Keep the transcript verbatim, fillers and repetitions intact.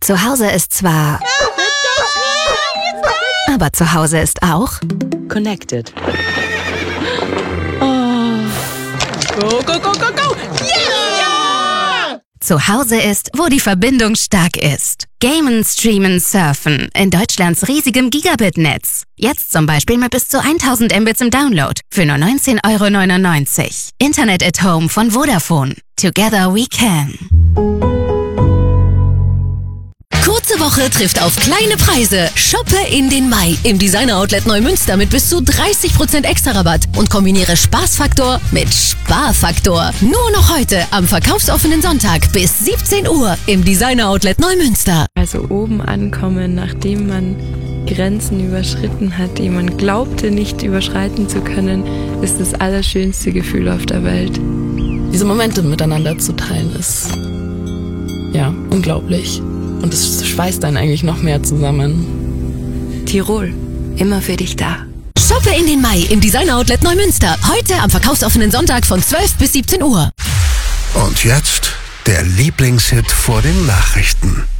Zu Hause ist zwar... Aber zu Hause ist auch... Connected. Oh. Go, go, go, go, go! Yeah! Zu Hause ist, wo die Verbindung stark ist. Gamen, streamen, surfen. In Deutschlands riesigem Gigabit-Netz. Jetzt zum Beispiel mit bis zu tausend Mbits im Download. Für nur neunzehn Euro neunundneunzig. Internet at Home von Vodafone. Together we can. Kurze Woche trifft auf kleine Preise. Shoppe in den Mai im Designer Outlet Neumünster mit bis zu dreißig Prozent extra Rabatt und kombiniere Spaßfaktor mit Sparfaktor. Nur noch heute am verkaufsoffenen Sonntag bis siebzehn Uhr im Designer Outlet Neumünster. Also oben ankommen, nachdem man Grenzen überschritten hat, die man glaubte nicht überschreiten zu können, ist das allerschönste Gefühl auf der Welt. Diese Momente miteinander zu teilen ist ja unglaublich. Und es schweißt einen eigentlich noch mehr zusammen. Tirol, immer für dich da. Shoppe in den Mai im Designer Outlet Neumünster. Heute am verkaufsoffenen Sonntag von zwölf bis siebzehn Uhr. Und jetzt der Lieblingshit vor den Nachrichten.